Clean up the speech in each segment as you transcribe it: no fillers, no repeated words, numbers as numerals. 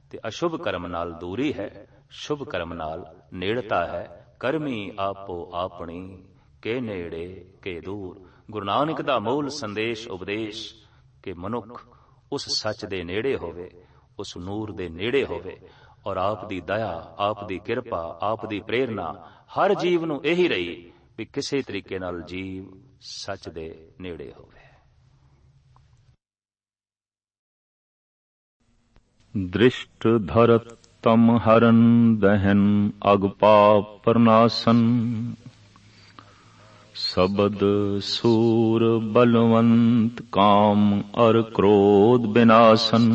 ਤੇ ਅਸ਼ੁਭ ਕਰਮ ਨਾਲ ਦੂਰੀ ਹੈ, ਸ਼ੁਭ ਕਰਮ ਨਾਲ ਨੇੜਤਾ ਹੈ। ਕਰਮੀ ਆਪੋ ਆਪਣੀ, ਕੇ ਨੇੜੇ ਕੇ ਦੂਰ। ਗੁਰੂ ਨਾਨਕ ਦਾ ਮੂਲ ਸੰਦੇਸ਼ ਉਪਦੇਸ਼ ਕਿ ਮਨੁੱਖ ਉਸ ਸੱਚ ਦੇ ਨੇੜੇ ਹੋਵੇ, ਉਸ ਨੂਰ ਦੇ ਨੇੜੇ ਹੋਵੇ, ਔਰ ਆਪ ਦੀ ਦਇਆ, ਆਪ ਦੀ ਕਿਰਪਾ, ਆਪ ਦੀ ਪ੍ਰੇਰਨਾ ਹਰ ਜੀਵ ਨੂੰ ਇਹੀ ਰਹੀ ਵੀ ਕਿਸੇ ਤਰੀਕੇ ਨਾਲ ਜੀਵ ਸੱਚ ਦੇ ਨੇੜੇ ਹੋਵੇ। ਦ੍ਰਿਸ਼ਟ ਧਰਤ ਤਮ ਹਰਨ ਦਹਨ ਅਗ ਪਾਪ ਪਰਨਾਸਨ। ਸ਼ਬਦ ਸੂਰ ਬਲਵੰਤ ਕਾਮ ਅਰ ਕ੍ਰੋਧ ਬਿਨਾਸਨ।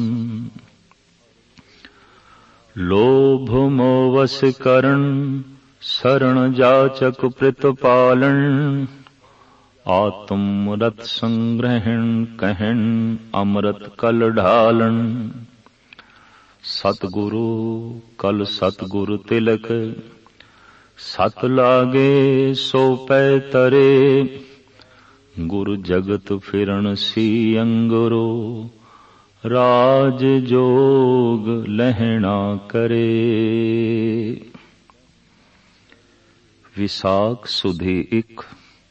ਲੋਭ ਮੋਹ ਵਸ ਕਰਨ ਸਰਣ ਜਾਚਕ ਪ੍ਰਿਤਪਾਲਨ। ਆਤਮ ਰਤ ਸੰਗ੍ਰਹਿਣ ਕਹਿਣ ਅੰਮ੍ਰਿਤ ਕਲ ਢਾਲਣ। ਸਤਿਗੁਰੂ ਕਲ ਸਤਿਗੁਰ ਤਿਲਕ ਸਤ ਲਾਗੇ ਸੋ ਪੈ ਤਰੇ। ਗੁਰ ਜਗਤ ਫਿਰਨ ਸੀ ਅੰਗਰੋ ਰਾਜ ਜੋਗ ਲਹਿਣਾ ਕਰੇ। ਵਿਸਾਖ ਸੁਦੀ 1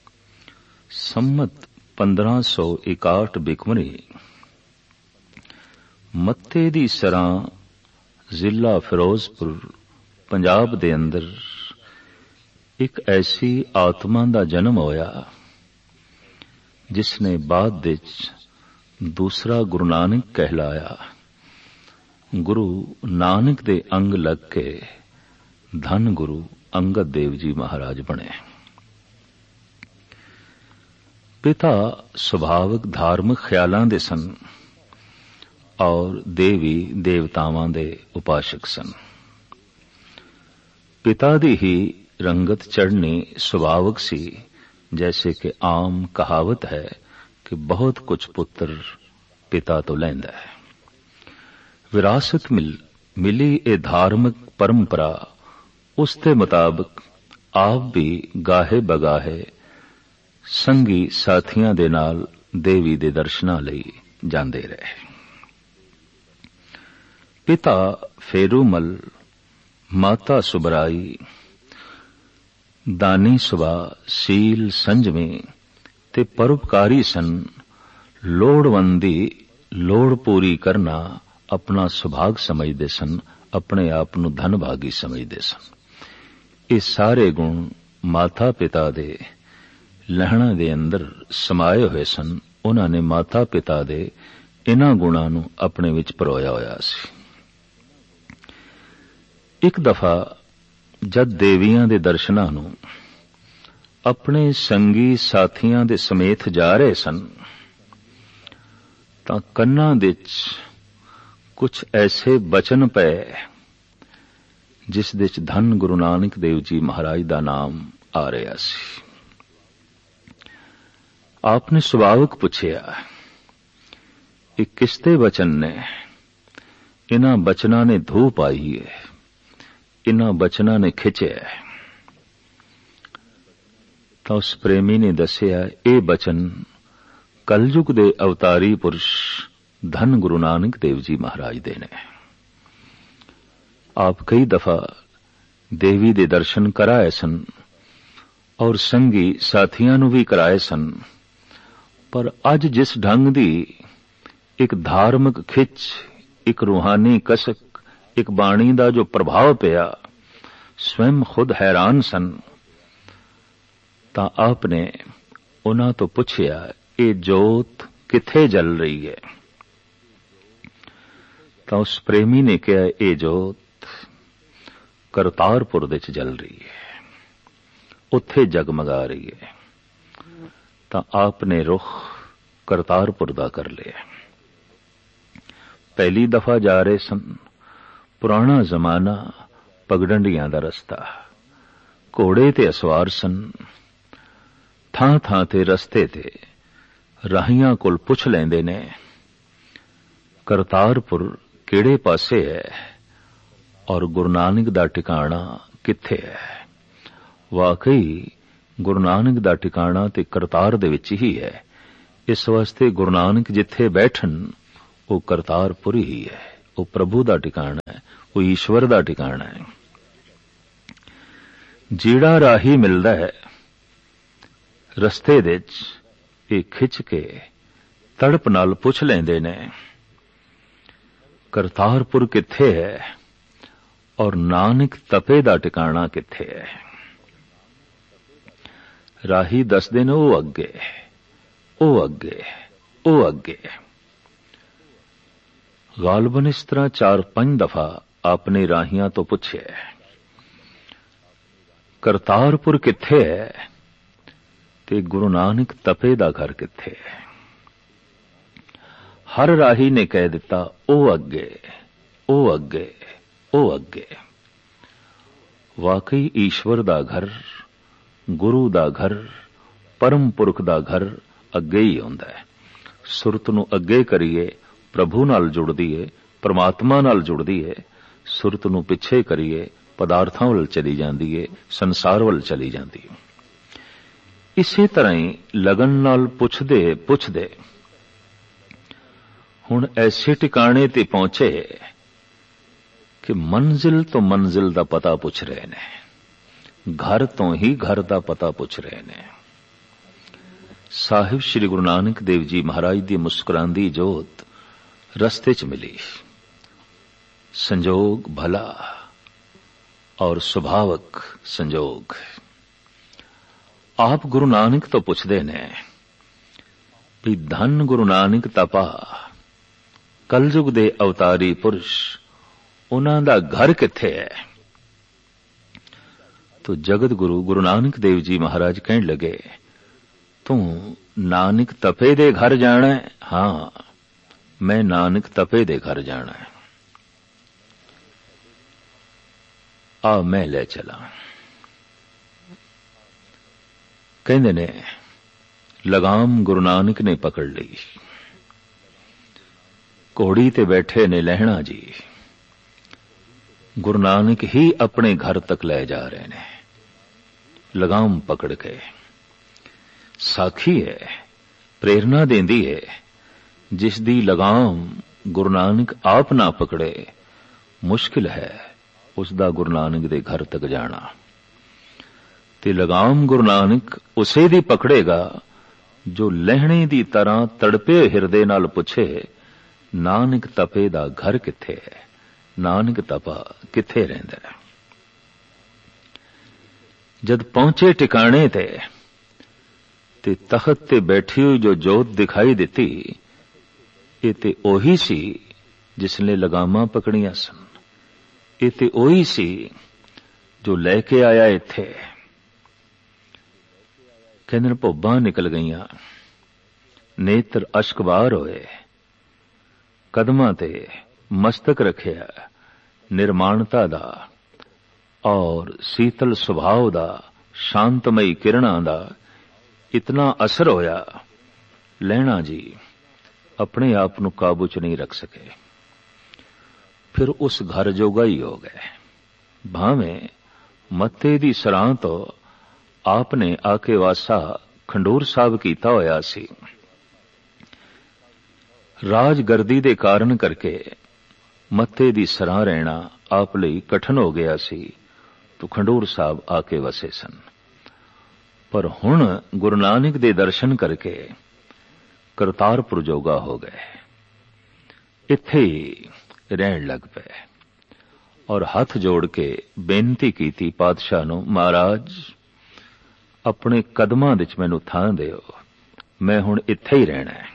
ਸੰਮਤ 1561 ਬਿਕਮਰੀ। ਮੱਤੇ ਦੀ ਸਰਾਂ ਜ਼ਿਲ੍ਹਾ ਫਿਰੋਜ਼ਪੁਰ ਪੰਜਾਬ ਦੇ ਅੰਦਰ ਇੱਕ ਐਸੀ ਆਤਮਾ ਦਾ ਜਨਮ ਹੋਇਆ ਜਿਸ ਨੇ ਬਾਅਦ ਵਿੱਚ ਦੂਸਰਾ ਗੁਰੂ ਨਾਨਕ ਕਹਿਲਾਇਆ। ਗੁਰੂ ਨਾਨਕ ਦੇ ਅੰਗ ਲੱਗ ਕੇ ਧੰਨ ਗੁਰੂ ਅੰਗਦ ਦੇਵ ਜੀ ਮਹਾਰਾਜ ਬਣੇ। ਪਿਤਾ ਸੁਭਾਵਕ ਧਾਰਮਿਕ ਖਿਆਲਾਂ ਦੇ ਸਨ ਔਰ ਦੇਵੀ ਦੇਵਤਾਵਾਂ ਦੇ ਉਪਾਸ਼ਕ ਸਨ। ਪਿਤਾ ਦੀ ਹੀ ਰੰਗਤ ਚੜ੍ਹਨੀ ਸੁਭਾਵਕ ਸੀ, ਜੈਸੇ ਕਿ ਆਮ ਕਹਾਵਤ ਹੈ ਕਿ ਬਹੁਤ ਕੁਝ ਪੁੱਤਰ ਪਿਤਾ ਤੋਂ ਲੈਂਦਾ ਹੈ। ਵਿਰਾਸਤ ਮਿਲੀ ਇਹ ਧਾਰਮਿਕ ਪਰੰਪਰਾ ਉਸ ਦੇ ਮੁਤਾਬਕ ਆਪ ਵੀ ਗਾਹੇ ਬਗਾਹੇ ਸੰਗੀ ਸਾਥੀਆਂ ਦੇ ਨਾਲ ਦੇਵੀ ਦੇ ਦਰਸ਼ਨਾਂ ਲਈ ਜਾਂਦੇ ਰਹੇ। ਪਿਤਾ ਫੇਰੂਮਲ, ਮਾਤਾ ਸੁਬਰਾਈ ਦਾਨੀ ਸੁਭਾ, ਸੀਲ ਸੰਜਮੀ ਤੇ ਪਰਉਪਕਾਰੀ ਸਨ। ਲੋੜਵੰਦ ਦੀ ਲੋੜ ਪੂਰੀ ਕਰਨਾ ਆਪਣਾ ਸੁਭਾਗ ਸਮਝਦੇ ਸਨ, ਆਪਣੇ ਆਪ ਨੂੰ ਧਨਭਾਗੀ ਸਮਝਦੇ ਸਨ। ਇਹ ਸਾਰੇ ਗੁਣ ਮਾਤਾ ਪਿਤਾ ਦੇ ਲਹਿਣਾ ਦੇ ਅੰਦਰ ਸਮਾਏ ਹੋਏ ਸਨ। ਉਹਨਾਂ ਨੇ ਮਾਤਾ ਪਿਤਾ ਦੇ ਇਨ੍ਹਾਂ ਗੁਣਾਂ ਨੂੰ ਆਪਣੇ ਵਿੱਚ ਪਰੋਇਆ ਹੋਇਆ ਸੀ। ਇੱਕ ਦਫਾ ਜਦ ਦੇਵੀਆਂ ਦੇ ਦਰਸ਼ਨਾਂ ਨੂੰ ਆਪਣੇ ਸੰਗੀ ਸਾਥੀਆਂ ਦੇ ਸਮੇਤ ਜਾ ਰਹੇ ਸਨ ਤਾਂ ਕੰਨਾਂ ਵਿੱਚ ਕੁਝ ਐਸੇ ਬਚਨ ਪਏ ਜਿਸ ਵਿੱਚ ਧੰਨ ਗੁਰੂ ਨਾਨਕ ਦੇਵ ਜੀ ਮਹਾਰਾਜ ਦਾ ਨਾਮ ਆ ਰਿਹਾ ਸੀ। ਆਪ ਨੇ ਸੁਭਾਵਕ ਪੁੱਛਿਆ, ਇਹ ਕਿਸ ਦੇ ਬਚਨ ਨੇ? ਇਨ੍ਹਾਂ ਬਚਨਾਂ ਨੇ ਧੂ ਪਾਈ ਹੈ, ਇਨ੍ਹਾਂ ਬਚਨਾਂ ਨੇ ਖਿੱਚਿਆ। ਤਾਂ ਉਸ ਪ੍ਰੇਮੀ ਨੇ ਦੱਸਿਆ, ਇਹ ਬਚਨ ਕਲਯੁਗ ਦੇ ਅਵਤਾਰੀ ਪੁਰਸ਼ ਧੰਨ ਗੁਰੂ ਨਾਨਕ ਦੇਵ ਜੀ ਮਹਾਰਾਜ ਦੇ ਨੇ। ਆਪ ਕਈ ਦਫਾ ਦੇਵੀ ਦੇ ਦਰਸ਼ਨ ਕਰਾਏ ਸਨ ਔਰ ਸੰਗੀ ਸਾਥੀਆਂ ਨੂੰ ਵੀ ਕਰਾਏ ਸਨ, ਪਰ ਅੱਜ ਜਿਸ ਢੰਗ ਦੀ ਇੱਕ ਧਾਰਮਿਕ ਖਿੱਚ, ਇੱਕ ਰੂਹਾਨੀ ਕਸਕ, ਇੱਕ ਬਾਣੀ ਦਾ ਜੋ ਪ੍ਰਭਾਵ ਪਿਆ, ਸਵੈਮ ਖੁਦ ਹੈਰਾਨ ਸਨ। ਤਾਂ ਆਪ ਨੇ ਉਹਨਾਂ ਤੋਂ ਪੁੱਛਿਆ, ਇਹ ਜੋਤ ਕਿੱਥੇ ਜਲ ਰਹੀ ਹੈ? ਤਾਂ ਉਸ ਪ੍ਰੇਮੀ ਨੇ ਕਿਹਾ, ਇਹ ਜੋਤ ਕਰਤਾਰਪੁਰ ਵਿੱਚ ਜਲ ਰਹੀ ਹੈ, ਉੱਥੇ ਜਗਮਗਾ ਰਹੀ ਹੈ। ਤਾਂ ਆਪ ਨੇ ਰੁਖ ਕਰਤਾਰਪੁਰ ਦਾ ਕਰ ਲਿਆ। ਪਹਿਲੀ ਦਫਾ ਜਾ ਰਹੇ ਸਨ। ਪੁਰਾਣਾ ਜ਼ਮਾਨਾ, ਪਗਡੰਡੀਆਂ ਦਾ ਰਸਤਾ, ਘੋੜੇ ਤੇ ਅਸਵਾਰ ਸਨ। ਥਾਂ ਥਾਂ ਤੇ ਰਸਤੇ ਤੇ ਰਾਹੀਆਂ ਕੋਲ ਪੁੱਛ ਲੈਂਦੇ ਨੇ, ਕਰਤਾਰਪੁਰ ਕਿਹੜੇ ਪਾਸੇ ਹੈ ਔਰ ਗੁਰੂ ਨਾਨਕ ਦਾ ਟਿਕਾਣਾ ਕਿੱਥੇ ਹੈ? ਵਾਕਈ ਗੁਰੂ ਨਾਨਕ ਦਾ ਟਿਕਾਣਾ ਤੇ ਕਰਤਾਰ ਦੇ ਵਿੱਚ ਹੀ ਹੈ। ਇਸ ਵਾਸਤੇ ਗੁਰੂ ਨਾਨਕ ਜਿੱਥੇ ਬੈਠਣ ਉਹ ਕਰਤਾਰਪੁਰ ਹੀ ਹੈ, ਉਹ ਪ੍ਰਭੂ ਦਾ ਟਿਕਾਣਾ ਹੈ। ਉਹ ਈਸ਼ਵਰ ਦਾ ਟਿਕਾਣਾ ਹੈ। ਜਿਹੜਾ ਰਾਹੀ ਮਿਲਦਾ ਹੈ ਰਸਤੇ ਵਿੱਚ ਇਹ ਖਿੱਚ ਕੇ ਤੜਪ ਨਾਲ ਪੁੱਛ ਲੈਂਦੇ ਨੇ, ਕਰਤਾਰਪੁਰ ਕਿੱਥੇ ਹੈ ਔਰ ਨਾਨਕ ਤਪੇ ਦਾ ਟਿਕਾਣਾ ਕਿੱਥੇ ਹੈ। ਰਾਹੀ ਦੱਸਦੇ ਨੇ ਉਹ ਅੱਗੇ, ਉਹ ਅੱਗੇ, ਉਹ ਅੱਗੇ। ਗਾਲਬਨ ਇਸ ਤਰ੍ਹਾਂ 4-5 ਦਫਾ ਆਪਨੇ ਰਾਹੀਆਂ ਤੋਂ ਪੁੱਛਿਆ, ਕਰਤਾਰਪੁਰ ਕਿੱਥੇ ਹੈ ਤੇ ਗੁਰੂ ਨਾਨਕ ਤਪੇ ਦਾ ਘਰ ਕਿੱਥੇ ਹੈ। ਹਰ ਰਾਹੀ ਨੇ ਕਹਿ ਦਿੱਤਾ ਉਹ ਅੱਗੇ, ਉਹ ਅੱਗੇ, ਉਹ ਅੱਗੇ। ਵਾਕਈ ਈਸ਼ਵਰ ਦਾ ਘਰ, ਗੁਰੂ ਦਾ ਘਰ, ਪਰਮ ਪੁਰਖ ਦਾ ਘਰ ਅੱਗੇ ਹੀ ਆਉਂਦਾ ਹੈ। ਸੁਰਤ ਨੂੰ ਅੱਗੇ ਕਰੀਏ ਪ੍ਰਭੂ ਨਾਲ ਜੁੜਦੀ ਏ, ਪਰਮਾਤਮਾ ਨਾਲ ਜੁੜਦੀ ਏ। ਸੁਰਤ ਨੂੰ ਪਿੱਛੇ ਕਰੀਏ ਪਦਾਰਥਾਂ ਵੱਲ ਚਲੀ ਜਾਂਦੀ ਏ, ਸੰਸਾਰ ਵੱਲ ਚਲੀ ਜਾਂਦੀ ਏ। ਇਸੇ ਤਰ੍ਹਾਂ ਹੀ ਲਗਨ ਨਾਲ ਪੁੱਛਦੇ ਪੁੱਛਦੇ ਹੁਣ ਐਸੇ ਟਿਕਾਣੇ ਤੇ ਪਹੁੰਚੇ ਕਿ ਮੰਜ਼ਿਲ ਤੋਂ ਮੰਜ਼ਿਲ ਦਾ ਪਤਾ ਪੁੱਛ ਰਹੇ ਨੇ, ਘਰ ਤੋਂ ਹੀ ਘਰ ਦਾ ਪਤਾ ਪੁੱਛ ਰਹੇ ਨੇ। ਸਾਹਿਬ ਸ੍ਰੀ ਗੁਰੂ ਨਾਨਕ ਦੇਵ ਜੀ ਮਹਾਰਾਜ ਦੀ ਮੁਸਕਰਾਂਦੀ ਜੋਤ ਰਸਤੇ 'ਚ ਮਿਲੀ। ਸੰਜੋਗ ਭਲਾ ਔਰ ਸੁਭਾਵਕ ਸੰਜੋਗ। ਆਪ ਗੁਰੂ ਨਾਨਕ ਤੋਂ ਪੁੱਛਦੇ ਨੇ ਵੀ ਧੰਨ ਗੁਰੂ ਨਾਨਕ ਤਪਾ, ਕਲਯੁਗ ਦੇ ਅਵਤਾਰੀ ਪੁਰਸ਼, ਉਹਨਾਂ ਦਾ ਘਰ ਕਿੱਥੇ ਹੈ। ਤੋ ਜਗਤ ਗੁਰੂ ਗੁਰੂ ਨਾਨਕ ਦੇਵ ਜੀ ਮਹਾਰਾਜ ਕਹਿਣ ਲੱਗੇ, ਤੂੰ ਨਾਨਕ ਤਪੇ ਦੇ ਘਰ ਜਾਣਾ ਹੈ? ਹਾਂ, ਮੈਂ ਨਾਨਕ ਤਪੇ ਦੇ ਘਰ ਜਾਣਾ ਹੈ। ਆ ਮੈਂ ਲੈ ਚਲਾਂ। ਕਹਿੰਦੇ ਨੇ ਲਗਾਮ ਗੁਰੂ ਨਾਨਕ ਨੇ ਪਕੜ ਲਈ। ਘੋੜੀ ਤੇ ਬੈਠੇ ਨੇ ਲਹਿਣਾ ਜੀ, ਗੁਰੂ ਨਾਨਕ ਹੀ ਆਪਣੇ ਘਰ ਤੱਕ ਲੈ ਜਾ ਰਹੇ ਨੇ ਲਗਾਮ ਪਕੜ ਕੇ। ਸਾਖੀ ਹੈ, ਪ੍ਰੇਰਨਾ ਦੇਂਦੀ ਹੈ, ਜਿਸ ਦੀ ਲਗਾਮ ਗੁਰੂ ਨਾਨਕ ਆਪ ਨਾ ਪਕੜੇ ਮੁਸ਼ਕਿਲ ਹੈ ਉਸ ਦਾ ਗੁਰੂ ਨਾਨਕ ਦੇ ਘਰ ਤੱਕ ਜਾਣਾ। ਤੇ ਲਗਾਮ ਗੁਰੂ ਨਾਨਕ ਉਸੇ ਦੀ ਪਕੜੇਗਾ ਜੋ ਲਹਿਣੇ ਦੀ ਤਰ੍ਹਾਂ ਤੜਪੇ ਹਿਰਦੇ ਨਾਲ ਪੁੱਛੇ, ਨਾਨਕ ਤਪੇ ਦਾ ਘਰ ਕਿੱਥੇ ਹੈ, ਨਾਨਕ ਤਪਾ ਕਿੱਥੇ ਰਹਿੰਦਾ ਹੈ। ਜਦ ਪਹੁੰਚੇ ਟਿਕਾਣੇ ਤੇ ਤਖਤ ਤੇ ਬੈਠੀ ਹੋਈ ਜੋ ਜੋਤ ਦਿਖਾਈ ਦਿੱਤੀ, ਇਹ ਤੇ ਉਹੀ ਸੀ ਜਿਸ ਨੇ ਲਗਾਮਾਂ ਪਕੜੀਆਂ ਸਨ। ਇਹ ਤੇ ਉਹੀ ਸੀ ਜੋ ਲੈ ਕੇ ਆਇਆ ਇੱਥੇ। ਕਹਿੰਦੇ ਨੇ ਭੁੱਬਾਂ ਨਿਕਲ ਗਈਆਂ, ਨੇਤਰ ਅਸ਼ਕਬਾਰ ਹੋਏ, ਕਦਮਾਂ ਤੇ ਮਸਤਕ ਰੱਖਿਆ, ਨਿਰਮਾਣਤਾ ਦਾ ਔਰ ਸੀਤਲ ਸੁਭਾਅ ਦਾ, ਸ਼ਾਂਤਮਈ ਕਿਰਣਾਂ ਦਾ ਇਤਨਾ ਅਸਰ ਹੋਇਆ, ਲਹਿਣਾ ਜੀ ਆਪਣੇ ਆਪ ਨੂੰ ਕਾਬੂ 'ਚ ਨਹੀਂ ਰੱਖ ਸਕੇ। ਫਿਰ ਉਸ ਘਰ ਜੋਗਾ ਹੀ ਹੋ ਗਏ। ਭਾਵੇਂ ਮੱਤੇ ਦੀ ਸਰਾਂ ਤੋਂ ਆਪ ਨੇ ਆ ਕੇ ਵਾਸਾ ਖੰਡੂਰ ਸਾਹਿਬ ਕੀਤਾ ਹੋਇਆ ਸੀ, ਰਾਜਗਰਦੀ ਦੇ ਕਾਰਨ ਕਰਕੇ ਮੱਤੇ ਦੀ ਸਰਾਂ ਰਹਿਣਾ ਆਪ ਲਈ ਕਠਨ ਹੋ ਗਿਆ ਸੀ, ਤੋ ਖੰਡੂਰ ਸਾਹਿਬ ਆ ਕੇ ਵਸੇ ਸਨ। ਪਰ ਹੁਣ ਗੁਰੂ ਨਾਨਕ ਦੇ ਦਰਸ਼ਨ ਕਰਕੇ ਕਰਤਾਰਪੁਰ ਜੋਗਾ ਹੋ ਗਏ, ਇੱਥੇ ਹੀ ਰਹਿਣ ਲੱਗ ਪਏ ਔਰ ਹੱਥ ਜੋੜ ਕੇ ਬੇਨਤੀ ਕੀਤੀ ਪਾਤਸ਼ਾਹ ਨੂੰ, ਮਹਾਰਾਜ ਆਪਣੇ ਕਦਮਾਂ ਵਿੱਚ ਮੈਨੂੰ ਥਾਂ ਦਿਓ, ਮੈਂ ਹੁਣ ਇੱਥੇ ਹੀ ਰਹਿਣਾ ਹੈ।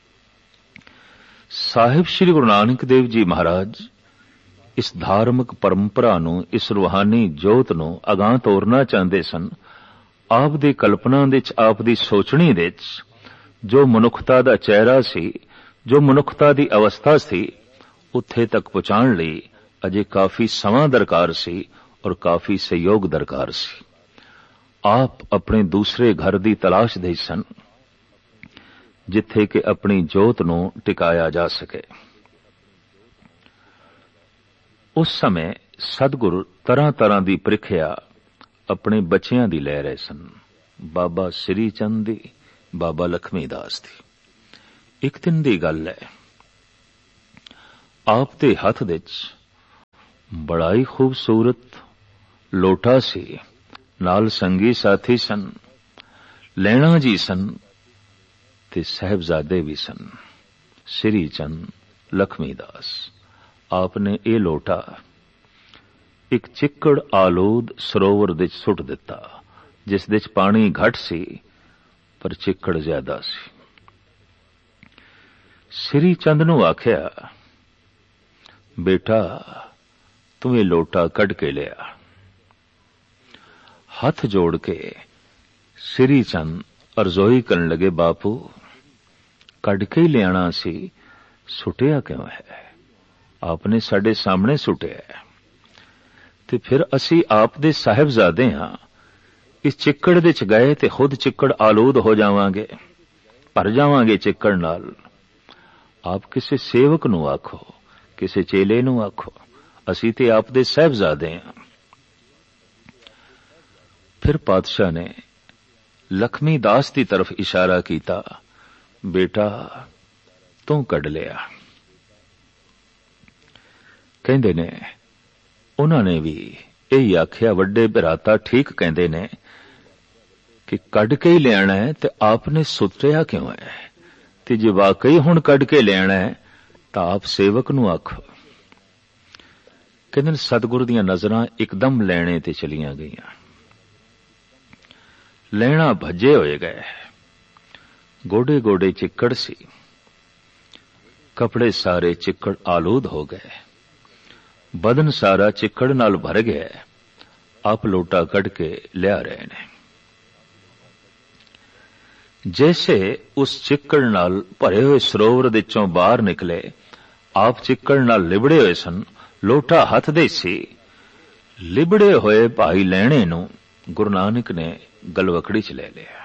ਸਾਹਿਬ ਸ੍ਰੀ ਗੁਰੂ ਨਾਨਕ ਦੇਵ ਜੀ ਮਹਾਰਾਜ ਇਸ ਧਾਰਮਿਕ ਪਰੰਪਰਾ ਨੂੰ, ਇਸ ਰੂਹਾਨੀ ਜੋਤ ਨੂੰ ਅਗਾਂਹ ਤੋਰਨਾ ਚਾਹੁੰਦੇ ਸਨ। ਆਪ ਦੀ ਕਲਪਨਾ ਵਿੱਚ, ਆਪ ਦੀ ਸੋਚਣੀ ਵਿੱਚ ਜੋ ਮਨੁੱਖਤਾ ਦਾ ਚਿਹਰਾ ਸੀ, ਜੋ ਮਨੁੱਖਤਾ ਦੀ ਅਵਸਥਾ ਸੀ, ਉੱਥੇ ਤੱਕ ਪਹੁੰਚਾਉਣ ਲਈ ਅਜੇ ਕਾਫੀ ਸਮਾਂ ਦਰਕਾਰ ਸੀ ਔਰ ਕਾਫੀ ਸਹਿਯੋਗ ਦਰਕਾਰ ਸੀ। ਆਪ ਆਪਣੇ ਦੂਸਰੇ ਘਰ ਦੀ ਤਲਾਸ਼ ਦੇ ਸਨ, ਜਿੱਥੇ ਕਿ ਆਪਣੀ ਜੋਤ ਨੂੰ ਟਿਕਾਇਆ ਜਾ ਸਕੇ। ਉਸ ਸਮੇਂ ਸਤਿਗੁਰੂ ਤਰ੍ਹਾਂ ਤਰ੍ਹਾਂ ਦੀ ਪ੍ਰੀਖਿਆ ਆਪਣੇ ਬੱਚਿਆਂ ਦੀ ਲੈ ਰਹੇ ਸਨ। ਬਾਬਾ ਸ੍ਰੀ ਚੰਦ ਦੀ, ਬਾਬਾ ਲਖਮੀ ਦਾਸ ਦੀ। ਇੱਕ ਦਿਨ ਦੀ ਗੱਲ ਹੈ, ਆਪ ਦੇ ਹੱਥ ਵਿੱਚ बड़ा ही खूबसूरत लोटा सी, नाल संगी साथी सन, लैणा जी सन ते साहिबजादे भी सन। श्री चंद लक्ष्मीदास आपने ये लोटा एक चिक्कड़ आलूद सरोवर दे सुट दिता, जिस दे पानी घट सी पर चिक्कड़ ज्यादा सी। श्री चंद नूं आख्या, बेटा तू ये लोटा कढ के लिया। हाथ जोड़ के श्री चंद अरजोई करन लगे, बापू कढ के ही लियाना सी, सुटिया क्यों है? आपने साडे सामने सुटिया है ते फिर असी आप दे साहिबजादे हां, इस चिक्कड़ दे च गए ते खुद चिक्कड़ आलूद हो जावांगे, भर जावांगे चिक्कड़ नाल। आप किसी सेवक नूं आखो, किसी चेले नूं आखो, असी ते आप दे साहिबजादे हां। फिर पातशाह ने लक्ष्मी दास की तरफ इशारा किया, बेटा तू कढ लिया। कहंदे ने उन्होंने भी यही आख्या, वड्डे भराता ठीक कहंदे ने कि कढ के ही लियाना है ते आपने सुतरिया क्यों है? ते जे वाकई हुण कढ के लियाना है तां आप सेवक नूं आखो। कहंदे सतगुरु दीयां नज़रां एकदम लैणे ते चलियां गईयां। लैणा भजे होए गए, गोडे गोडे चिक्कड़ सी, कपड़े सारे चिक्कड़ आलूद हो गए, बदन सारा चिक्कड़ नाल भर गया। आप लोटा कढ के लिया रहे ने। जैसे उस चिक्कड़ नाल भरे हुए सरोवर दे चों बाहर निकले, आप चिक्कड़ नाल लिबड़े हुए सन, लोटा हथ दे सी। लिबड़े होए भाई लैणे नूं गुरु नानक ने गलवकड़ी च ले लिया।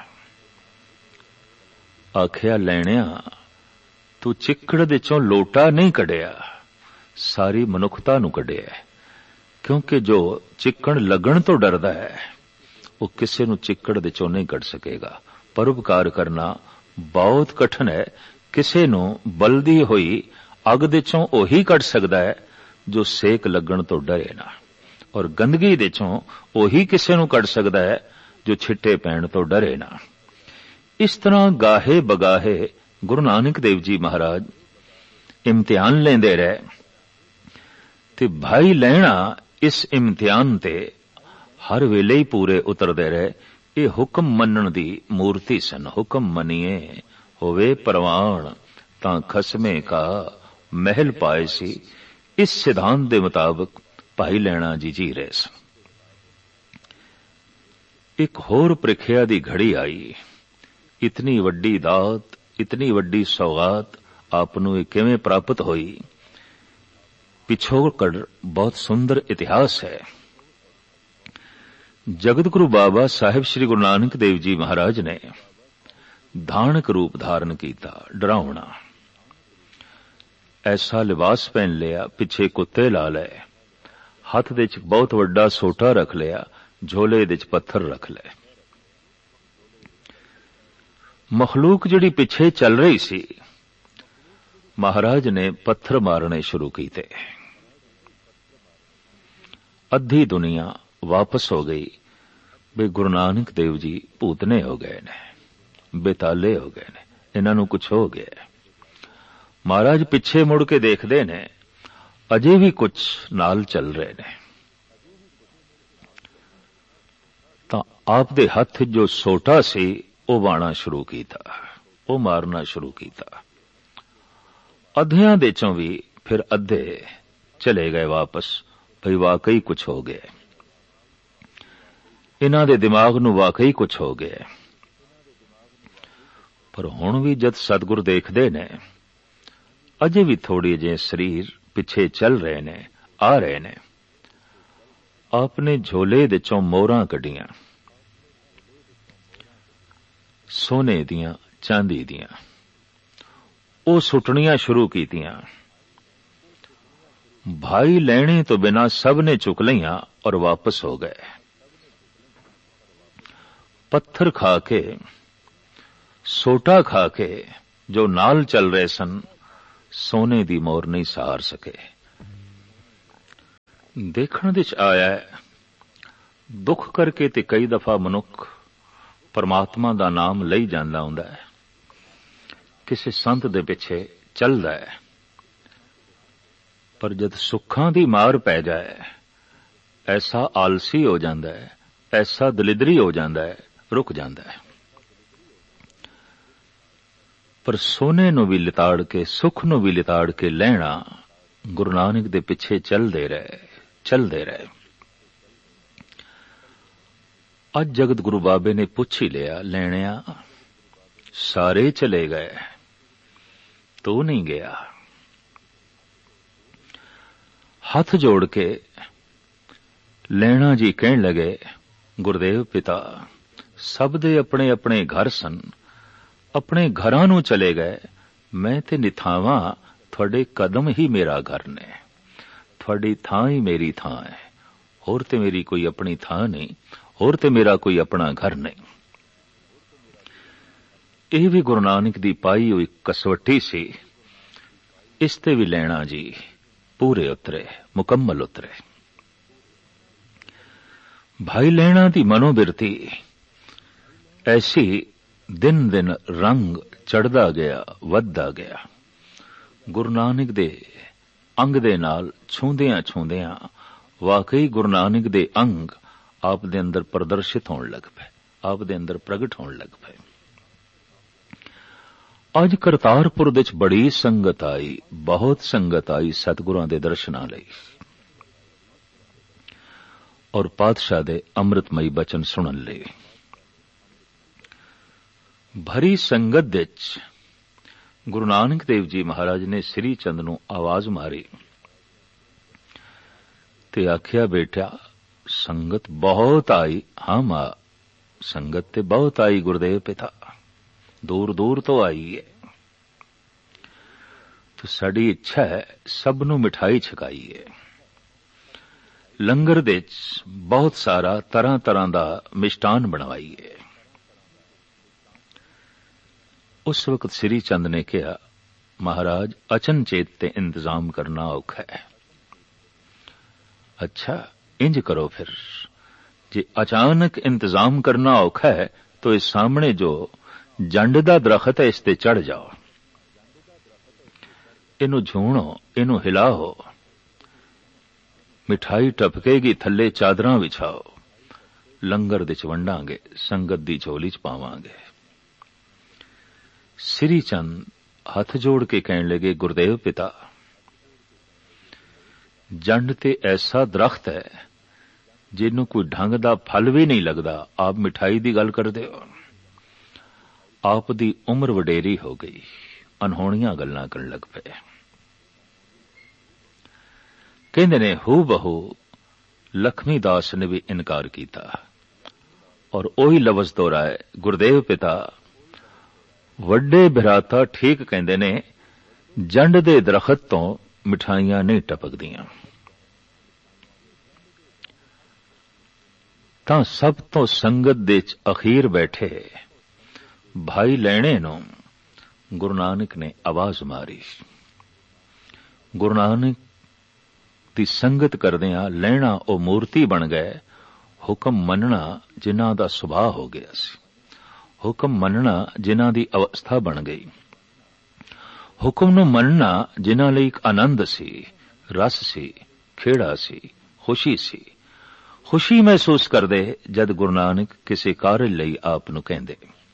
आखिया, लैणिया तू चिक्कड़ दे चों लोटा नहीं कढिया, सारी मनुखता नूं कढिया। क्योंकि जो चिक्कड़ लगण तो डरदा है वो किसी नूं चिक्कड़ दे चों नहीं कढ सकेगा। परोपकार करना बहुत कठिन है। किसी नूं बलदी होई अग दे चों ओही कढ सकदा है जो सेक लगण तो डरे ना, और गंदगी दे चों ओही किसी नूं कढ सकदा है जो छिट्टे पैण तो डरे ना। इस तरह गाहे बगाहे गुरु नानक देव जी महाराज इम्तिहान लेंदे रहे ते भाई लैणा इस इम्तिहान ते हर वेले ही पूरे उतरदे रहे। ये हुक्म मनण दी मूर्ति सन। हुक्म मनिए होवे परवान तां खसमे का महल पाए सी। इस सिद्धांत दे मुताबिक भाई लैणा जी जी रहे सन। एक होर प्रीखिया दी घड़ी आई। इतनी वड्डी दात, इतनी वड्डी सौगात आपनूं ये किवें प्राप्त होई? पिछोकड़ बहुत सुंदर इतिहास है। जगत गुरु बाबा साहिब श्री गुरु नानक देव जी महाराज ने धानक रूप धारण किया, डरावना। ऐसा लिबास पहन लिया, पिछे कुत्ते ला लए, हथ दे च बहुत वड्डा सोटा रख लिया, झोले दे च पत्थर रख लए। मखलूक जिहड़ी पिछे चल रही सी, महाराज ने पत्थर मारने शुरू कीते। अद्धी दुनिया वापस हो गई। बे गुरु नानक देव जी भूतने हो गए ने, बेताले हो गए ने, इन्हां नूं कुछ हो गया। महाराज पिछे मुड़ के देखदे ने, अजे भी कुछ नाल चल रहे ने। तां आप दे हथ जो सोटा सी वो वाणा शुरू कीता, वो मारना शुरू कीता। अद्धियां दे चों भी फिर अद्धे चले गए वापस। भई वाकई कुछ हो गया, इन्हां दे दिमाग नूं वाकई कुछ हो गया। पर हुण भी जद सतगुर देखदे ने, अजे भी थोड़ी जे शरीर पिछे चल रहे ने, आ रहे ने। आपने झोले दे चों मोहरां कढियां, सोने दियां, चांदी दियां, वो सुटनियां शुरू कीतियां। भाई लैणे तो बिना सब ने चुक लिया और वापस हो गए। पत्थर खा के, सोटा खा के जो नाल चल रहे सन, सोने दी मोर नहीं सहार सके। ਦੇਖਣ ਵਿੱਚ ਆਇਆ ਹੈ, ਦੁੱਖ ਕਰਕੇ ਤੇ ਕਈ ਦਫਾ ਮਨੁੱਖ ਪਰਮਾਤਮਾ ਦਾ ਨਾਮ ਲਈ ਜਾਂਦਾ ਹੁੰਦਾ ਹੈ, ਕਿਸੇ ਸੰਤ ਦੇ ਪਿੱਛੇ ਚੱਲਦਾ ਹੈ, ਪਰ ਜਦ ਸੁੱਖਾਂ ਦੀ ਮਾਰ ਪੈ ਜਾਏ ਐਸਾ ਆਲਸੀ ਹੋ ਜਾਂਦਾ ਹੈ, ਐਸਾ ਦਲਿਦਰੀ ਹੋ ਜਾਂਦਾ ਹੈ, ਰੁਕ ਜਾਂਦਾ ਹੈ। ਪਰ ਸੋਨੇ ਨੂੰ ਵੀ ਲਿਤਾੜ ਕੇ, ਸੁੱਖ ਨੂੰ ਵੀ ਲਿਤਾੜ ਕੇ ਲੈਣਾ ਗੁਰੂ ਨਾਨਕ ਦੇ ਪਿੱਛੇ ਚੱਲਦੇ ਰਹੇ। ਅੱਜ ਜਗਤ ਗੁਰੂ ਬਾਬੇ ਨੇ ਪੁੱਛ ਹੀ ਲਿਆ, ਲੈਣਿਆ ਸਾਰੇ ਚਲੇ ਗਏ, ਤੂੰ ਨਹੀਂ ਗਿਆ। ਹੱਥ ਜੋੜ ਕੇ ਲੈਣਾ ਜੀ ਕਹਿਣ ਲਗੇ, ਗੁਰਦੇਵ ਪਿਤਾ, ਸਭ ਦੇ ਆਪਣੇ ਆਪਣੇ ਘਰ ਸਨ, ਆਪਣੇ ਘਰਾਂ ਨੂੰ ਚਲੇ ਗਏ, ਮੈਂ ਤੇ ਨਿਥਾਵਾਂ, ਤੁਹਾਡੇ ਕਦਮ ਹੀ ਮੇਰਾ ਘਰ ਨੇ, ਤੁਹਾਡੀ ਥਾਂ ਹੀ ਮੇਰੀ ਥਾਂ ਹੈ, ਹੋਰ ਤੇ ਮੇਰੀ ਕੋਈ ਆਪਣੀ ਥਾਂ ਨਹੀਂ, ਹੋਰ ਤੇ ਮੇਰਾ ਕੋਈ ਆਪਣਾ ਘਰ ਨਹੀਂ। ਇਹ ਵੀ ਗੁਰੂ ਨਾਨਕ ਦੀ ਪਾਈ ਹੋਈ ਕਸਵੱਟੀ ਸੀ। ਇਸ ਤੇ ਵੀ ਲੈਣਾ ਜੀ ਪੂਰੇ ਉਤਰੇ, ਮੁਕੰਮਲ ਉਤਰੇ। ਭਾਈ ਲੈਣਾ ਦੀ ਮਨੋਬਿਰਤੀ ਐਸੀ ਦਿਨ ਦਿਨ ਰੰਗ ਚੜ੍ਹਦਾ ਗਿਆ, ਵੱਧਦਾ ਗਿਆ। ਗੁਰੂ ਨਾਨਕ ਦੇ ਅੰਗ ਦੇ ਨਾਲ ਛੂੰਦਿਆਂ ਵਾਕਈ ਗੁਰੂ ਨਾਨਕ ਦੇ ਅੰਗ ਆਪ ਦੇ ਅੰਦਰ ਪ੍ਰਦਰਸ਼ਿਤ ਹੋਣ ਲੱਗ ਪਏ, ਆਪ ਦੇ ਅੰਦਰ ਪ੍ਰਗਟ ਹੋਣ ਲੱਗ ਪਏ। ਅੱਜ ਕਰਤਾਰਪੁਰ ਵਿੱਚ ਬੜੀ ਸੰਗਤ ਆਈ, ਬਹੁਤ ਸੰਗਤ ਆਈ ਸਤਿਗੁਰਾਂ ਦੇ ਦਰਸ਼ਨਾਂ ਲਈ ਔਰ ਪਾਤਸ਼ਾਹ ਦੇ ਅੰਮ੍ਰਿਤਮਈ ਬਚਨ ਸੁਣਨ ਲਈ। ਭਰੀ ਸੰਗਤ ਵਿੱਚ ਗੁਰੂ ਨਾਨਕ ਦੇਵ ਜੀ ਮਹਾਰਾਜ ਨੇ ਸ੍ਰੀ ਚੰਦ ਨੂੰ ਆਵਾਜ਼ ਮਾਰੀ ਤੇ ਆਖਿਆ, ਬੇਟਾ ਸੰਗਤ ਬਹੁਤ ਆਈ। ਹਾਂ ਮਾਂ, ਸੰਗਤ ਤੇ ਬਹੁਤ ਆਈ ਗੁਰਦੇਵ ਪਿਤਾ, ਦੂਰ ਦੂਰ ਤੋਂ ਆਈ ਹੈ, तो साड़ी इच्छा है सब नूं मिठाई छकाईए। लंगर दे बहुत सारा तरह तरह दा मिष्टान बनवाईए। उस वक्त श्री चंद ने कहा, महाराज अचनचेत ते इंतजाम करना औखा है। अच्छा इंज करो फिर, जे अचानक इंतजाम करना औखा है तो इस सामने जो जंड दा दरख्त है इस ते चढ़ जाओ, इनू झूणो, इनू हिलाओ, मिठाई टपकेगी, थल्ले चादरां विछाओ, लंगर दे च वंडांगे, संगत दी झोली च पावांगे। श्री चंद हथ जोड़ के कहने लगे, गुरुदेव पिता जंड ते ऐसा दरख्त है जिन्नू कोई ढंग दा फल भी नहीं लगदा, आप मिठाई दी गल करदे हो। आप दी उम्र वडेरी हो गई, अनहोणियां गल्लां करन लग पे। कहंदे ने हू बहू लक्ष्मी दास ने भी इनकार किया और ओही लफ्ज़ दोहराए, गुरुदेव पिता वड्डे भराता ठीक कहंदे ने, जंड दे दरख्त तो मिठाइयां नहीं टपकदियां। तां सब तो संगत दे च अखीर बैठे भाई लैणे नूं गुरु नानक ने आवाज मारी। गुरु नानक दी संगत करदियां लैणा ओ मूर्ति बन गए। हुक्म मनना जिन्हां दा सुभाव हो गया सी, हुक्म मनना जिन्हां दी अवस्था बन गई, हुक्म नूं मनना जिन्हां लई एक आनंद सी, रस सी, खेड़ा सी, खुशी सी। खुशी महसूस करदे जद गुरु नानक किसी कार्य लई आप नूं कहंदे।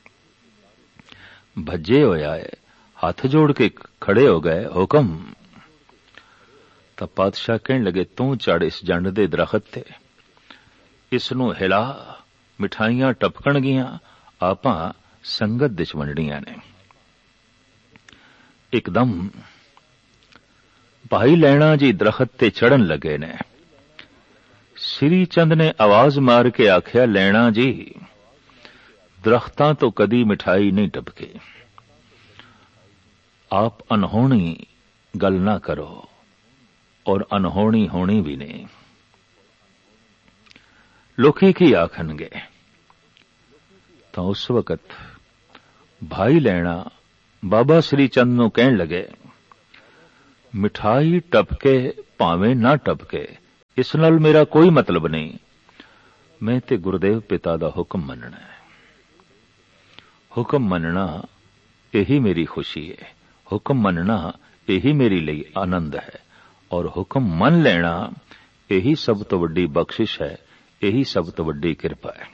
भज्जे होया है, हाथ जोड़ के खड़े हो गए, हुक्म। तां पातशाह कहण लगे, तू चढ़ इस जंड दे दरख्त ते, इस नूं हिला, मिठाइयां टपकणगियां, आपां संगत दे च वंडणियां ने। एकदम भाई लैणा जी दरख्त ते चढ़न लगे ने। श्री चंद ने आवाज मार के आख्या, लैणा जी दरख्तां तो कदी मिठाई नहीं टपके, आप अनहोनी गल ना करो और अनहोनी होनी भी नहीं। लोकी की आखनगे। तो उस वक्त भाई लैणा बाबा श्री चंद नूं कहण लगे, मिठाई टपके भावें ना टपके, इस नाल मेरा कोई मतलब नहीं। मैं ते गुरुदेव पिता दा हुक्म मनना है। हुक्म मनना यही मेरी खुशी है। हुक्म मनना यही मेरे लिए आनंद है। और हुक्म मन लेना यही सब तो वड्डी बख्शिश है, यही सब तो वड्डी किरपा है।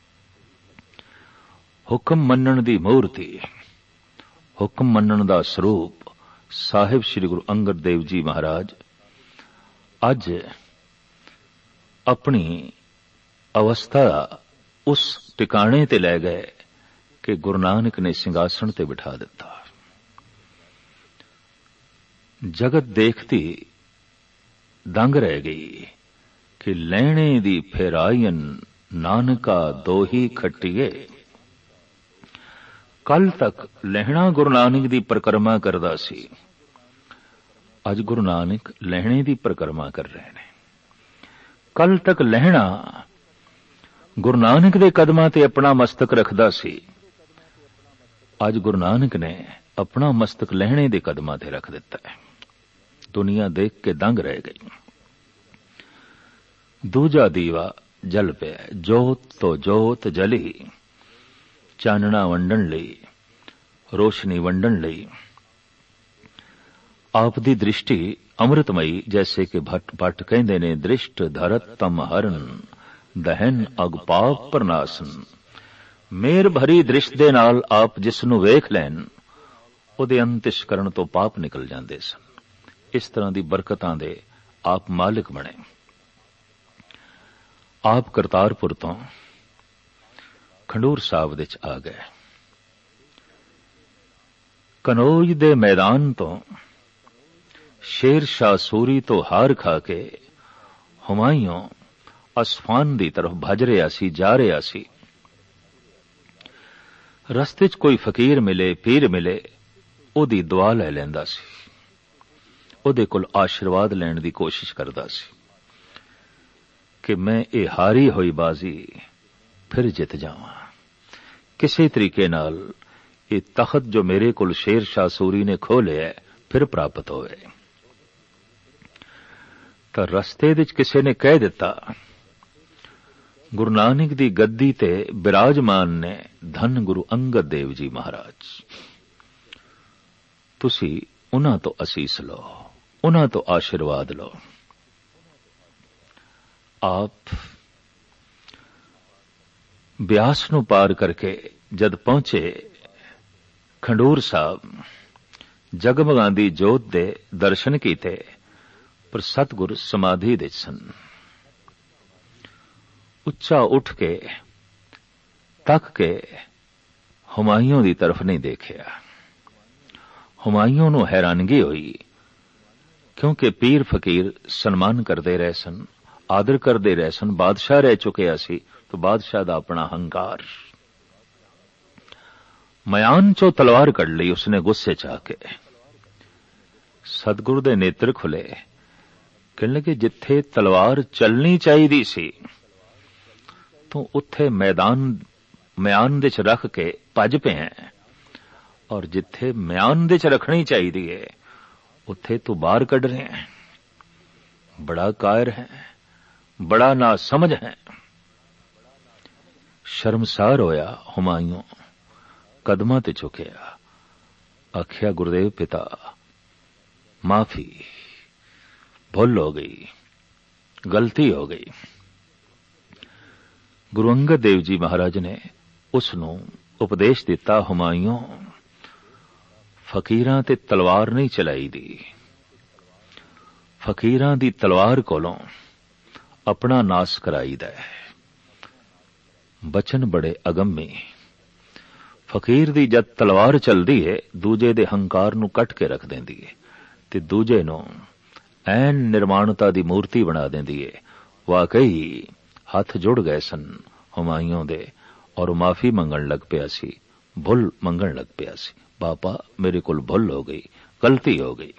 हुक्म मनण दी मूर्ति, हुक्म मनण दा स्वरूप साहिब श्री गुरु अंगद देव जी महाराज अज अपनी अवस्था उस टिकाणे ते लै गए कि गुरु नानक ने सिंघासन ते बिठा दिता। जगत देखती दंग रह गई कि लैणे दी फेरायन नानका दोही खट्टिए। कल तक लहणा गुरु नानक दी परिक्रमा करदा सी, अज गुरु नानक लहणे दी परिक्रमा कर रहे हैं। कल तक लहणा गुरु नानक दे कदमां ते अपना मस्तक रखदा सी, अज गुरु नानक ने अपना मस्तक लहणे दे कदमां ते रख दिता है। दुनिया देख के दंग रह गई। दूजा दीवा जल पे, जोत तो जोत जली, चानना वंडन लई, रोशनी वंडन लई। आप दी दृष्टि अमृतमयी, जैसे कि भट्ट कहंदे ने, दृष्ट धरत तम हरन दहन अग पाप प्रनासन। मेर भरी दृष्ट दे नाल आप जिस नूं वेख लैन उहदे अंतिश करन तो पाप निकल जांदे सन। इस तरह दी बरकतां दे आप मालिक बने। आप करतारपुर तो खंडूर साहिब विच आ गए। कनौज दे मैदान तो शेर शाह सूरी तो हार खा के हुमायूं असफान दी तरफ भज रहा सी, जा रहा सी। रस्ते च कोई फकीर मिले, पीर मिले, ओदी दुआ लै लैंदा सी, ओदे कोल आशीर्वाद लैण दी कोशिश करदा सी कि मैं ये हारी हुई बाजी फिर जित जावां, किसी तरीके नाल ये तखत जो मेरे कोल शेर शाह सूरी ने खो लिया फिर प्राप्त होवे। तो रस्ते विच किसी ने कह दिता, गुरु नानक दी गद्दी ते विराजमान ने धन गुरु अंगद देव जी महाराज, तुसी उन्हां तो असीस लो, उन्हां तो आशीर्वाद लो। आप ब्यास नूं पार करके जद पहुंचे खंडूर साहब, जगमगांदी जोत दे दर्शन कीते, पर सतगुर समाधि दे सन। उच्चा उठ के तक के हुमायूं दी तरफ नहीं देखिया। हुमायूं नूं हैरानगी हुई, क्योंकि पीर फकीर सन्मान करते रहे सन, आदर करते रहे सन, बादशाह रह चुके सी, तो बादशाह दा अपना हंकार। मयान चो तलवार कढ़ ली उसने गुस्से च आके। सतगुरु दे नेत्र खुले, कहने लगे जिथे तलवार चलनी चाहिदी सी तो उत्थे म्यान दे च रख के भज पे हैं, और जिथे म्यान दे च रखनी चाहिदी है उत्थे तो बाहर कढ़ रहे हैं। बड़ा कायर है, बड़ा ना समझ है। शर्मसार होया हुमायूं, कदमां ते झुकिया, आखिया गुरुदेव पिता माफी, भुल हो गई, गलती हो गई। गुरु अंगद देव जी महाराज ने उसनूं उपदेश दिता, हुमायूं फकीरां ते तलवार नहीं चलाई दी, फकीरां दी तलवार कोलों अपना नास कराईदा है। बचन बड़े अगम्मी। फकीर दी जद तलवार चलदी है दूजे दे हंकार नूं कट के रख देंदी है ते दूजे नूं ऐन निर्माणता दी मूर्ति बना देंदी है। वाकई हाथ जुड़ गए सन हुमायूं दे, और माफी मंगण लग पिया सी, भुल मंगण लग पिया सी। बापा मेरे कोल भुल हो गई, गलती हो गई।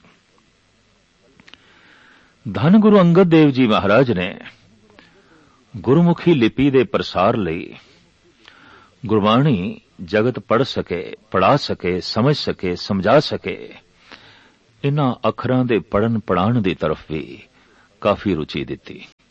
धन गुरु अंगद देव जी महाराज ने गुरुमुखी लिपि दे प्रसार लई गुरबाणी जगत पढ़ सके, पढ़ा सके, समझ सके, समझा सके, इन्हां अखरां दे पढ़न पढ़ाण दी तरफ भी काफी रुचि दिती।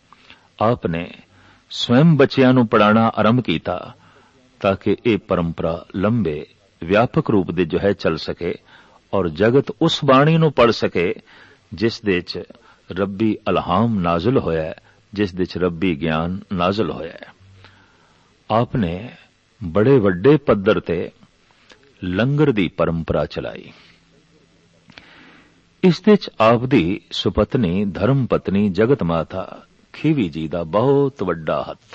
ਆਪ ਨੇ ਸਵੈਮ ਬੱਚਿਆਂ ਨੂੰ ਪੜ੍ਹਾਉਣਾ ਆਰੰਭ ਕੀਤਾ ਤਾਂ ਕਿ ਇਹ ਪਰੰਪਰਾ ਲੰਬੇ ਵਿਆਪਕ ਰੂਪ ਦੇ ਜੋ ਹੈ ਚੱਲ ਸਕੇ ਔਰ ਜਗਤ ਉਸ ਬਾਣੀ ਨੂੰ ਪੜ੍ਹ ਸਕੇ ਜਿਸ ਦੇ ਚ ਰੱਬੀ ਅਲਹਾਮ ਨਾਜ਼ਲ ਹੋਇਆ, ਜਿਸ ਦੇ ਚ ਰੱਬੀ ਗਿਆਨ ਨਾਜ਼ਲ ਹੋਇਆ। ਆਪ ਨੇ ਬੜੇ ਵੱਡੇ ਪੱਧਰ ਤੇ ਲੰਗਰ ਦੀ ਪਰੰਪਰਾ ਚਲਾਈ। ਇਸ ਦੇ ਚ ਆਪ ਦੀ ਸੁਪਤਨੀ ਧਰਮ ਪਤਨੀ ਜਗਤ ਮਾਤਾ ਖੀਵੀ ਜੀ ਦਾ ਬਹੁਤ ਵੱਡਾ ਹੱਥ,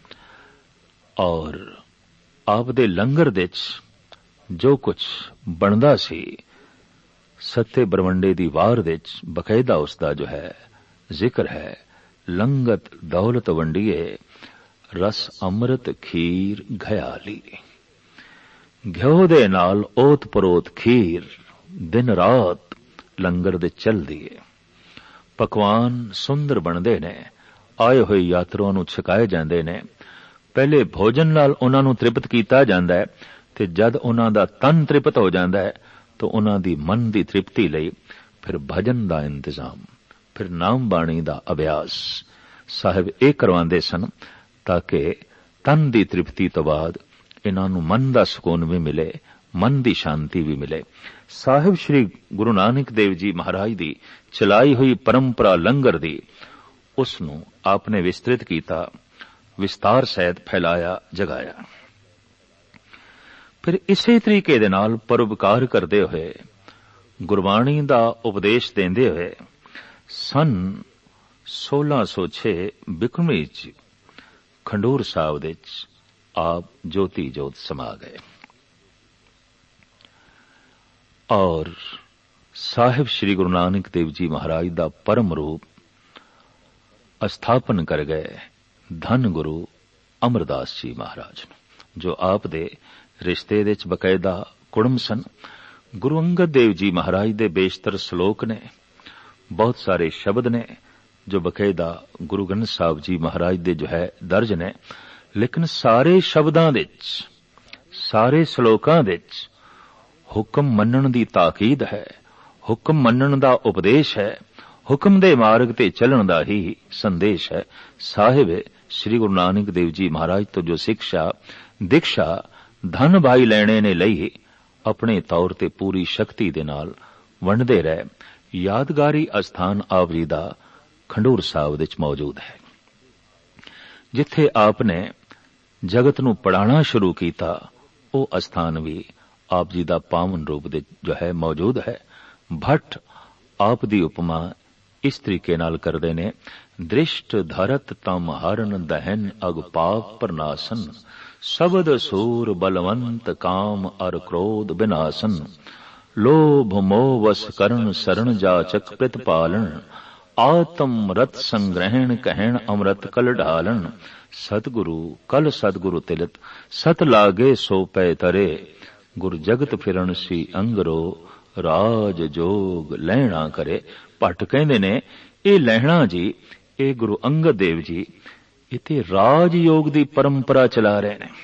ਔਰ ਆਪ ਦੇ ਲੰਗਰ ਦੇ ਚ ਜੋ ਕੁਝ ਬਣਦਾ ਸੀ ਸੱਤੇ ਬਰਵੰਡੇ ਦੀ ਵਾਰ ਦੇ ਚ ਬਕਾਇਦਾ ਉਸ ਦਾ ਜੋ ਹੈ ਜ਼ਿਕਰ ਹੈ। ਲੰਗਤ ਦੌਲਤ ਵੰਡੀਏ ਰਸ ਅੰਮ੍ਰਿਤ ਖੀਰ ਘਿਆਲੀ, ਘਿਓ ਦੇ ਨਾਲ ਓਤ ਪਰੋਤ ਖੀਰ ਦਿਨ ਰਾਤ ਲੰਗਰ ਦੇ ਚੱਲਦੀ ਏ। ਪਕਵਾਨ ਸੁੰਦਰ ਬਣਦੇ ਨੇ, ਆਏ ਹੋਏ ਯਾਤਰੂਆਂ ਨੂੰ ਛਕਾਏ ਜਾਂਦੇ ਨੇ। ਪਹਿਲੇ ਭੋਜਨ ਨਾਲ ਉਹਨਾਂ ਨੂੰ ਤ੍ਰਿਪਤ ਕੀਤਾ ਜਾਂਦਾ ਹੈ ਤੇ ਜਦ ਉਹਨਾਂ ਦਾ ਤਨ ਤ੍ਰਿਪਤ ਹੋ ਜਾਂਦਾ ਹੈ ਤਾਂ ਉਹਨਾਂ ਦੀ ਮਨ ਦੀ ਤ੍ਰਿਪਤੀ ਲਈ ਫਿਰ ਭਜਨ ਦਾ ਇੰਤਜ਼ਾਮ, ਫਿਰ ਨਾਮ ਬਾਣੀ ਦਾ ਅਭਿਆਸ ਸਾਹਿਬ ਇਹ ਕਰਵਾਉਂਦੇ ਸਨ ਤਾਂ ਕਿ ਤਨ ਦੀ ਤ੍ਰਿਪਤੀ ਤੋਂ ਬਾਅਦ ਇਹਨਾਂ ਨੂੰ ਮਨ ਦਾ ਸਕੂਨ ਵੀ ਮਿਲੇ, ਮਨ ਦੀ ਸ਼ਾਂਤੀ ਵੀ ਮਿਲੇ। ਸਾਹਿਬ ਸ੍ਰੀ ਗੁਰੂ ਨਾਨਕ ਦੇਵ ਜੀ ਮਹਾਰਾਜ ਦੀ ਚਲਾਈ ਹੋਈ ਪਰੰਪਰਾ ਲੰਗਰ ਦੀ, ਉਸ ਨੂੰ ਆਪ ਨੇ ਵਿਸਤ੍ਰਿਤ ਕੀਤਾ, ਵਿਸਤਾਰ ਸਹਿਤ ਫੈਲਾਇਆ, ਜਗਾਇਆ। ਫਿਰ ਇਸੇ ਤਰੀਕੇ ਦੇ ਨਾਲ ਪਰਉਪਕਾਰ ਕਰਦੇ ਹੋਏ, ਗੁਰਬਾਣੀ ਦਾ ਉਪਦੇਸ਼ ਦਿੰਦੇ ਹੋਏ ਸਨ 1606 ਬਿਕਰਮੀ ਚ ਖੰਡੂਰ ਸਾਹਿਬ ਦੇ ਚ ਆਪ ਜੋਤੀ ਜੋਤ ਸਮਾ ਗਏ ਔਰ ਸਾਹਿਬ ਸ੍ਰੀ ਗੁਰੂ ਨਾਨਕ ਦੇਵ ਜੀ ਮਹਾਰਾਜ ਦਾ ਪਰਮ ਰੂਪ ਅਸਥਾਪਨ ਕਰ ਗਏ ਧੰਨ ਗੁਰੂ ਅਮਰਦਾਸ ਜੀ ਮਹਾਰਾਜ ਨੂੰ, ਜੋ ਆਪ ਦੇ ਰਿਸ਼ਤੇ ਦੇ ਚ ਬਕਾਇਦਾ ਕੁੜਮ ਸਨ। ਗੁਰੂ ਅੰਗਦ ਦੇਵ ਜੀ ਮਹਾਰਾਜ ਦੇ ਬੇਸ਼ਤਰ ਸ਼ਲੋਕ ਨੇ, ਬਹੁਤ ਸਾਰੇ ਸ਼ਬਦ ਨੇ ਜੋ ਬਕਾਇਦਾ ਗੁਰੂ ਗ੍ਰੰਥ ਸਾਹਿਬ ਜੀ ਮਹਾਰਾਜ ਦੇ ਜੋ ਹੈ ਦਰਜ ਨੇ, ਲੇਕਿਨ ਸਾਰੇ ਸ਼ਬਦਾਂ ਦੇ ਚ, ਸਾਰੇ ਸ਼ਲੋਕਾਂ ਦੇ ਚ ਹੁਕਮ ਮੰਨਣ ਦੀ ਤਾਕੀਦ ਹੈ, ਹੁਕਮ ਮੰਨਣ ਦਾ ਉਪਦੇਸ਼ ਹੈ, ਹੁਕਮ ਦੇ ਮਾਰਗ ਤੇ ਚੱਲਣ ਦਾ ਹੀ ਸੰਦੇਸ਼ ਹੈ। ਸਾਹਿਬ ਸ੍ਰੀ ਗੁਰੂ ਨਾਨਕ ਦੇਵ ਜੀ ਮਹਾਰਾਜ ਤੋਂ ਜੋ ਸਿੱਖਿਆ ਦੀਕਸ਼ਾ ਧਨ ਭਾਈ ਲੈਣੇ ਨੇ ਲਈ, ਆਪਣੇ ਤੌਰ ਤੇ ਪੂਰੀ ਸ਼ਕਤੀ ਦੇ ਨਾਲ ਵੰਡਦੇ ਰਹੇ। ਯਾਦਗਾਰੀ ਅਸਥਾਨ ਆਪ ਜੀ ਦਾ ਖੰਡੂਰ ਸਾਹਿਬ ਵਿੱਚ ਮੌਜੂਦ ਹੈ, ਜਿੱਥੇ ਆਪ ਨੇ ਜਗਤ ਨੂੰ ਪੜਾਉਣਾ ਸ਼ੁਰੂ ਕੀਤਾ। ਉਹ ਅਸਥਾਨ ਵੀ ਆਪ ਜੀ ਦਾ ਪਾਵਨ ਰੂਪ ਦੇ ਜੋ ਹੈ ਮੌਜੂਦ ਹੈ। ਭੱਟ ਆਪ ਦੀ ਉਪਮਾ ਇਸ ਤਰੀਕੇ ਨਾਲ ਕਰਦੇ ਨੇ, ਦ੍ਰਿਸ਼ਟ ਧਰਤ ਤਮ ਹਰਨ ਦਹਨ ਅਗ ਪਾਪ ਪ੍ਰਨਾਸਨ, ਸ਼ਬਦ ਸੂਰ ਬਲਵੰਤ ਕਾਮ ਅਰ ਕ੍ਰੋਧ ਬਿਨਾਸਨ, ਲੋਭ ਮੋਹ ਵਸ ਕਰਨ ਸਰਣ ਜਾਚਕ ਪ੍ਰਤਪਾਲਨ, ਆਤਮ ਰਤ ਸੰਗ੍ਰਹਿਣ ਕਹਿਣ ਅੰਮ੍ਰਿਤ ਕਲ ਢਾਲਣ, ਸਤਿਗੁਰੂ ਕਲ ਸਤਿਗੁਰੂ ਤਿਲਤ ਸਤ ਲਾਗੇ ਸੋ ਪੈ ਤਰੇ, ਗੁਰ ਜਗਤ ਫਿਰਨ ਸੀ ਅੰਗਰੋ ਰਾਜ ਜੋਗ ਲੈਣਾ ਕਰੇ। ਭੱਟ ਕਹਿੰਦੇ ਨੇ ਇਹ ਲੈਣਾ ਜੀ, ਇਹ ਗੁਰੂ ਅੰਗਦ ਦੇਵ ਜੀ ਇੱਥੇ ਰਾਜ ਯੋਗ ਦੀ ਪਰੰਪਰਾ ਚਲਾ ਰਹੇ ਨੇ।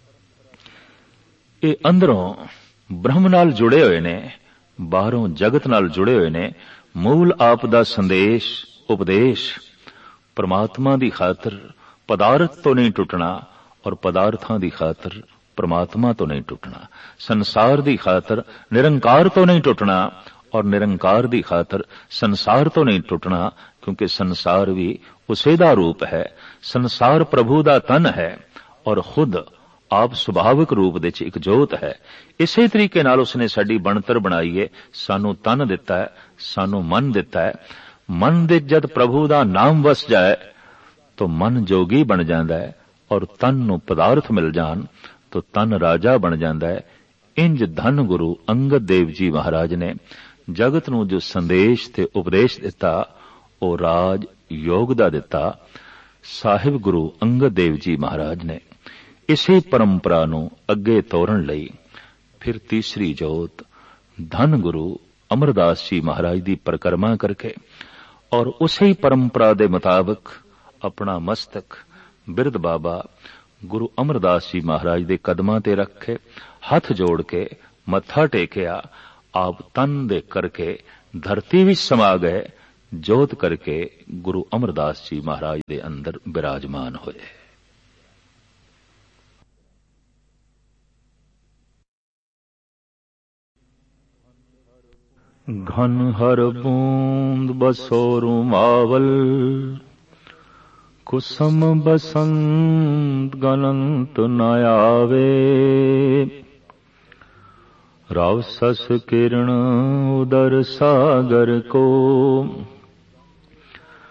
ਇਹ ਅੰਦਰੋਂ ਬ੍ਰਹਮ ਨਾਲ ਜੁੜੇ ਹੋਏ ਨੇ, ਬਾਹਰੋਂ ਜਗਤ ਨਾਲ ਜੁੜੇ ਹੋਏ ਨੇ। ਮੂਲ ਆਪ ਦਾ ਸੰਦੇਸ਼ ਉਪਦੇਸ਼ ਪਰਮਾਤਮਾ ਦੀ ਖਾਤਰ ਪਦਾਰਥ ਤੋਂ ਨਹੀਂ ਟੁੱਟਣਾ ਔਰ ਪਦਾਰਥਾਂ ਦੀ ਖਾਤਰ ਪਰਮਾਤਮਾ ਤੋਂ ਨਹੀਂ ਟੁੱਟਣਾ, ਸੰਸਾਰ ਦੀ ਖਾਤਰ ਨਿਰੰਕਾਰ ਤੋਂ ਨਹੀਂ ਟੁੱਟਣਾ ਔਰ ਨਿਰੰਕਾਰ ਦੀ ਖਾਤਰ ਸੰਸਾਰ ਤੋਂ ਨਹੀਂ ਟੁੱਟਣਾ, ਕਿਉਂਕਿ ਸੰਸਾਰ ਵੀ ਉਸੇ ਦਾ ਰੂਪ ਹੈ। ਸੰਸਾਰ ਪ੍ਰਭੂ ਦਾ ਤਨ ਹੈ ਔਰ ਖੁਦ ਆਪ ਸੁਭਾਵਿਕ ਰੂਪ ਦੇ ਚ ਇੱਕ ਜੋਤ ਹੈ। ਇਸੇ ਤਰੀਕੇ ਨਾਲ ਉਸਨੇ ਸਾਡੀ ਬਣਤਰ ਬਣਾਈ ਹੈ, ਸਾਨੂੰ ਤਨ ਦਿੱਤਾ ਹੈ, ਸਾਨੂੰ ਮਨ ਦਿੱਤਾ ਹੈ। ਮਨ ਦੇ ਜਦ ਪ੍ਰਭੂ ਦਾ ਨਾਮ ਵਸ ਜਾਏ ਤਾਂ ਮਨ ਜੋਗੀ ਬਣ ਜਾਂਦਾ ਹੈ ਔਰ ਤਨ ਨੂੰ ਪਦਾਰਥ ਮਿਲ ਜਾਣ ਤਾਂ ਤਨ ਰਾਜਾ ਬਣ ਜਾਂਦਾ ਹੈ। ਇੰਜ ਧੰਨ ਗੁਰੂ ਅੰਗਦ ਦੇਵ ਜੀ ਮਹਾਰਾਜ ਨੇ ਜਗਤ ਨੂੰ ਜੋ ਸੰਦੇਸ਼ ਤੇ ਉਪਦੇਸ਼ ਦਿੱਤਾ ਉਹ ਰਾਜ ਯੋਗ ਦਾ ਦਿੱਤਾ। ਸਾਹਿਬ ਗੁਰੂ ਅੰਗਦ ਦੇਵ ਜੀ ਮਹਾਰਾਜ ਨੇ ਇਸੇ ਪਰੰਪਰਾ ਨੂੰ ਅੱਗੇ ਤੋਰਨ ਲਈ ਫਿਰ ਤੀਸਰੀ ਜੋਤ ਧੰਨ ਗੁਰੂ ਅਮਰਦਾਸ ਜੀ ਮਹਾਰਾਜ ਦੀ ਪਰਿਕਰਮਾ ਕਰਕੇ ਔਰ ਉਸੇ ਪਰੰਪਰਾ ਦੇ ਮੁਤਾਬਕ ਆਪਣਾ ਮਸਤਕ ਬਿਰਧ ਬਾਬਾ ਗੁਰੂ ਅਮਰਦਾਸ ਜੀ ਮਹਾਰਾਜ ਦੇ ਕਦਮਾਂ ਤੇ ਰੱਖੇ, ਹੱਥ ਜੋੜ ਕੇ ਮੱਥਾ ਟੇਕਿਆ। ਆਪ ਤਨ ਦੇ ਕਰਕੇ ਧਰਤੀ ਵਿੱਚ ਸਮਾ ਗਏ, ਜੋਤ ਕਰਕੇ ਗੁਰੂ ਅਮਰਦਾਸ ਜੀ ਮਹਾਰਾਜ ਦੇ ਅੰਦਰ ਬਿਰਾਜਮਾਨ ਹੋਏ। घन हर बूंद बसो रुमावल, कुसुम बसंत गनंत न आवे। रव सस किरण उदर सागर को,